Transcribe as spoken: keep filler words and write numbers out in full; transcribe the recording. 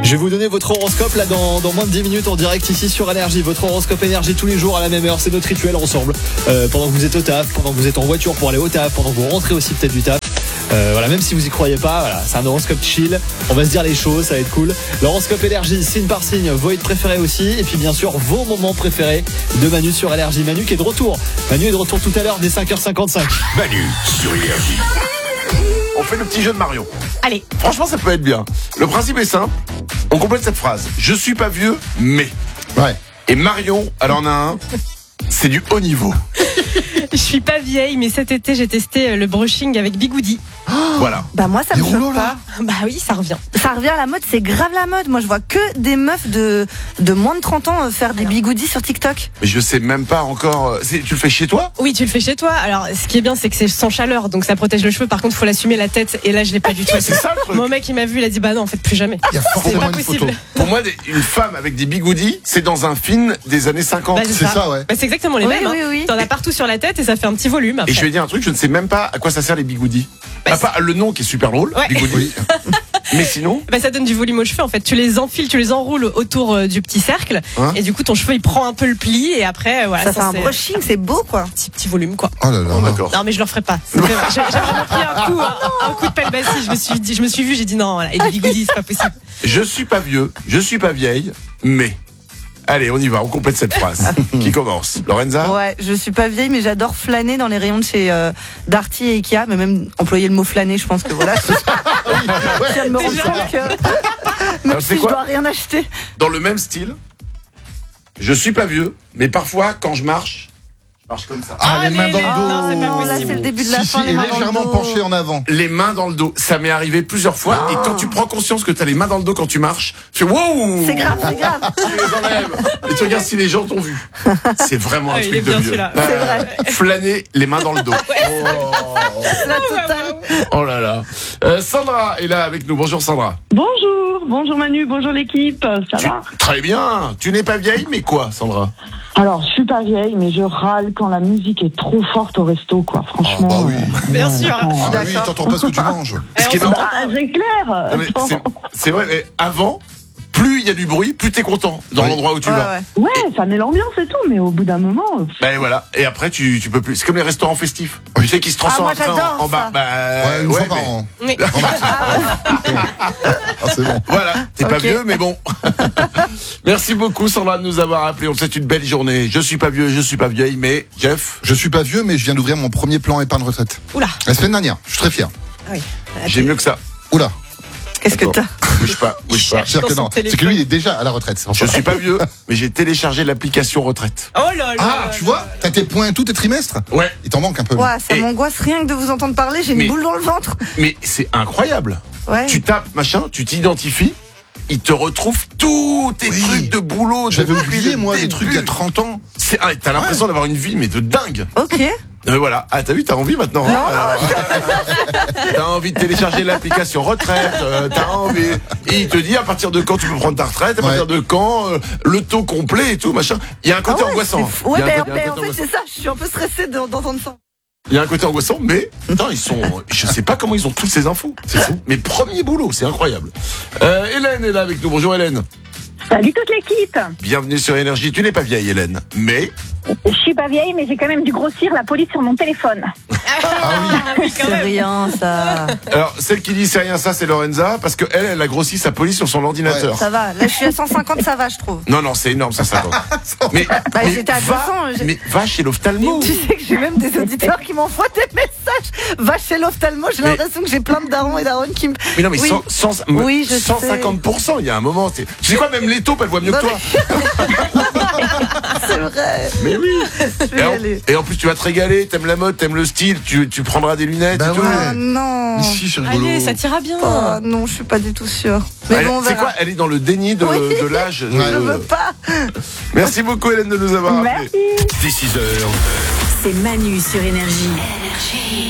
Je vais vous donner votre horoscope là dans, dans moins de dix minutes en direct ici sur Énergie. Votre horoscope énergie tous les jours à la même heure. C'est notre rituel ensemble. Euh, pendant que vous êtes au taf, pendant que vous êtes en voiture pour aller au taf, pendant que vous rentrez aussi peut-être du taf. Euh, voilà, même si vous y croyez pas, voilà, c'est un horoscope chill. On va se dire les choses, ça va être cool. L'horoscope énergie, signe par signe, vos hits préférés aussi. Et puis bien sûr, vos moments préférés de Manu sur Énergie. Manu qui est de retour. Manu est de retour tout à l'heure dès cinq heures cinquante-cinq. Manu sur Énergie. On fait le petit jeu de Marion. Allez. Franchement, ça peut être bien. Le principe est simple. On complète cette phrase. Je suis pas vieux, mais. Ouais. Et Marion, elle en a un. C'est du haut niveau. Je suis pas vieille, mais cet été, j'ai testé le brushing avec Bigoudi. Voilà. Bah moi ça Les me rouleaux, choque là. pas. Bah oui, ça revient. Ça revient à la mode, c'est grave la mode. Moi je vois que des meufs de, de moins de trente ans faire des bigoudis sur TikTok. Mais je sais même pas encore. C'est, tu le fais chez toi? Oui, tu le fais chez toi. Alors, ce qui est bien, c'est que c'est sans chaleur, donc ça protège le cheveu. Par contre, il faut l'assumer la tête. Et là, je l'ai pas du tout. C'est ça le truc. Mon mec, il m'a vu, il a dit bah non, en fait, plus jamais. Il y a C'est forcément pas une possible. photo. Pour moi, des- une femme avec des bigoudis, c'est dans un film des années cinquante. Bah, C'est ça, ouais. Bah, c'est exactement les Oui, mêmes. oui, hein. oui. T'en as partout sur la tête et ça fait un petit volume. Après. Et je vais dire un truc, je ne sais même pas à quoi ça sert les bigoudis. Bah, À part le nom qui est super drôle, Ouais. bigoudi. Oui. Mais sinon, Bah, ça donne du volume aux cheveux en fait. Tu les enfiles, tu les enroules autour euh, du petit cercle Hein et du coup ton cheveu il prend un peu le pli et après euh, voilà Ça fait un c'est brushing, c'est beau quoi. petit petit volume quoi. Oh là là. oh, d'accord. Non mais je le referai pas. C'est vrai. J'ai j'ai vraiment pris un coup, un, un coup de pelle bassie. Je me suis dit, je me suis vu, j'ai dit non voilà. Et les bigoudis c'est pas possible. Je suis pas vieux, je suis pas vieille, mais. Allez, on y va, on complète cette phrase. Qui commence? Lorenza? Ouais, je suis pas vieille mais j'adore flâner dans les rayons de chez euh, Darty et Ikea, mais même employer le mot flâner, je pense que voilà. Je viens de me rendre Déjà. compte que même Alors, c'est si je quoi dois rien acheter. Dans le même style, je suis pas vieux, mais parfois, quand je marche, je marche comme ça. Ah, les mains les- dans les- le dos. non, c'est pas Oh, là possible. c'est le début de la Si, fin. si, les et mains dans le légèrement dos. penché en avant. Les mains dans le dos, ça m'est arrivé plusieurs fois. Et quand tu prends conscience que t'as les mains dans le dos quand tu marches, tu fais wow. C'est grave, c'est grave. Tu les enlèves. Et tu regardes si les gens t'ont vu. C'est vraiment un Ah, il truc est de bien, vieux. celui-là. C'est vrai. Flâner les mains dans le dos. La totale. Oh là là. Euh, Sandra est là avec nous. Bonjour Sandra. Bonjour, bonjour Manu, bonjour l'équipe, ça Tu- va? Très bien. Tu n'es pas vieille, mais quoi, Sandra? Alors, je suis pas vieille, mais je râle quand la musique est trop forte au resto, quoi, franchement. Ah, bah oui. euh, Bien ouais, sûr. attends. Ah bah oui, t'entends pas ce que tu manges. Ce qui est on marrant, Ah, c'est clair. non, mais c'est- c'est vrai, mais avant, plus il y a du bruit, plus t'es content dans Oui. l'endroit où tu Ouais, vas. ouais. Ouais, ça met l'ambiance et tout, mais au bout d'un moment, euh, Ben voilà. Et après, tu, tu peux plus. C'est comme les restaurants festifs. Tu sais qu'ils se transforment Ah, moi, après j'adore en, en bar. ça. Bah, Ouais, une ouais, fois par mais an. Oui. Ah, c'est bon. Voilà. T'es pas Ok. vieux, mais bon. Merci beaucoup, Sandra, de nous avoir appelés. On te souhaite une belle journée. Je suis pas vieux, je suis pas vieille, mais Jeff, Je suis pas vieux, mais je viens d'ouvrir mon premier plan épargne retraite. Oula. La semaine dernière. Je suis très fier. Oui. j'ai mieux que ça. Oula. Qu'est-ce que Attends. t'as? Bouge pas, bouge pas. C'est-à-dire Dans que son non. C'est que téléphone. lui, il est déjà à la retraite. c'est Je enfin. suis pas vieux, mais j'ai téléchargé l'application retraite. Oh là là. Ah, tu vois, t'as tes points tous tes trimestres. Ouais. Il t'en manque un peu. Ouais, ça Et- m'angoisse rien que de vous entendre parler, j'ai une Mais- boule dans le ventre. Mais c'est incroyable. Ouais. Tu tapes, machin, tu t'identifies, il te retrouve tous tes Oui. trucs de boulot. J'avais depuis oublié, le moi, des début. trucs il y a trente ans. C'est, ah, t'as l'impression d'avoir une vie, mais de dingue. Ok. Euh, voilà. Ah, t'as vu, t'as envie maintenant. hein, euh, t'as envie de télécharger l'application retraite. euh, t'as envie. Et il te dit à partir de quand tu peux prendre ta retraite, à Ouais. partir de quand, euh, le taux complet et tout, machin. Il y a un côté Ah ouais, angoissant. c'est fou. Ouais, Il y a un mais, côté- il y a un mais en côté fait, angoissant. c'est ça, je suis un peu stressée de- d'entendre ça. Il y a un côté angoissant, mais putain, ils sont. Je sais pas comment ils ont toutes ces infos. C'est fou. Mais premier boulot, c'est incroyable. Euh, Hélène est là avec nous. Bonjour Hélène. salut toute l'équipe. Bienvenue sur Énergie. Tu n'es pas vieille, Hélène, mais Je suis pas vieille, mais j'ai quand même dû grossir la police sur mon téléphone. Ah oui, quand C'est même. rien, ça. alors celle qui dit c'est rien ça, c'est Lorenza parce que elle, elle a grossi sa police sur son ordinateur. Ça va. Là, je suis à cent cinquante, ça va, je trouve. Non non, c'est énorme ça, ça va. Mais, Bah, mais j'étais à va, deux cents, j'ai- mais va chez l'ophtalmo. Tu sais que j'ai même des auditeurs qui m'envoient des messages. Va chez l'ophtalmo, j'ai Mais- l'impression que j'ai plein de darons et daronnes qui me. Mais non mais Oui. cent, cent, Oui, je cent cinquante pour cent, il y a un moment. c'est- Tu sais quoi, même les taupes, elle voit mieux que Non, toi. C'est vrai. Mais oui. Je vais Et y en, aller. et en plus tu vas te régaler, t'aimes la mode, t'aimes le style, tu, tu prendras des lunettes Bah et tout. ouais. Ah non. Mais si, c'est rigolo. Allez, ça t'ira bien. Oh, non, je suis pas du tout sûre. Mais Elle- bon, on c'est verra. quoi, elle est dans le déni de, Oui. de l'âge. Ouais. Je euh, veux pas. Merci beaucoup Hélène de nous avoir appelés. Merci. Dès six heures. C'est Manu sur Énergie.